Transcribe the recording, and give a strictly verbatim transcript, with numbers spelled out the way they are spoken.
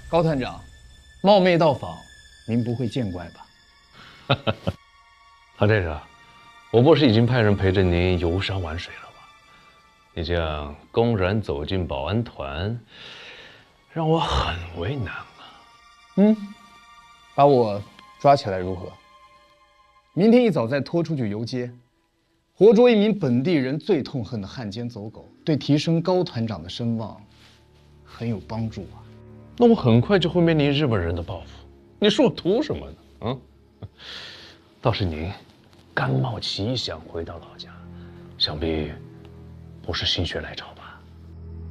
高团长，冒昧到访，您不会见怪吧？ 韩队长，我不是已经派人陪着您游山玩水了吗？你这样公然走进保安团，让我很为难啊。 嗯，把我抓起来如何？明天一早再拖出去游街，活捉一名本地人最痛恨的汉奸走狗，对提升高团长的声望很有帮助啊。 那我很快就会面临日本人的报复，你说我图什么呢？嗯，倒是您甘冒奇想回到老家，想必不是心血来潮吧？